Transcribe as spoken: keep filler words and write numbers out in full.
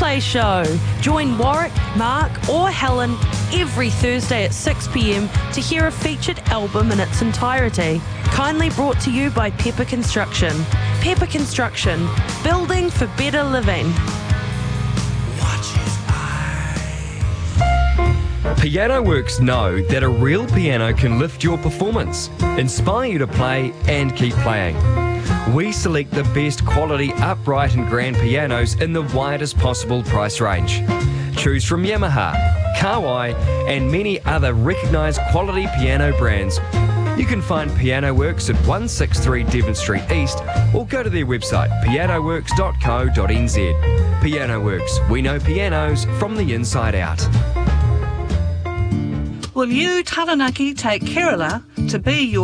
Replay Show. Join Warwick, Mark or Helen every Thursday at six p m to hear a featured album in its entirety. Kindly brought to you by Pepper Construction. Pepper Construction, building for better living. Piano Works know that a real piano can lift your performance, inspire you to play and keep playing. We select the best quality upright and grand pianos in the widest possible price range. Choose from Yamaha, Kawai and many other recognised quality piano brands. You can find Piano Works at one sixty-three Devon Street East or go to their website piano works dot co dot n z. Piano Works, we know pianos from the inside out. Will you, Taranaki, take Kerala to be your